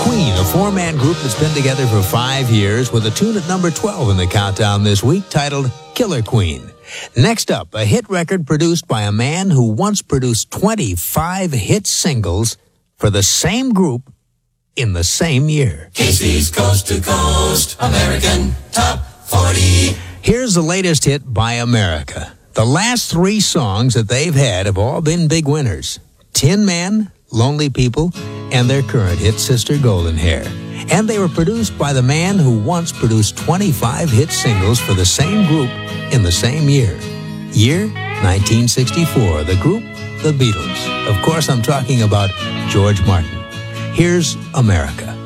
Queen, a four-man group that's been together for 5 years with a tune at number 12 in the countdown this week titled Killer Queen. Next up, a hit record produced by a man who once produced 25 hit singles for the same group in the same year. Casey's Coast to Coast American Top 40. Here's the latest hit by America. The last 3 songs that they've had have all been big winners. Tin Man, Lonely People, and their current hit, Sister Golden Hair. And they were produced by the man who once produced 25 hit singles for the same group in the same year. Year 1964. The group, the Beatles. Of course, I'm talking about George Martin. Here's America.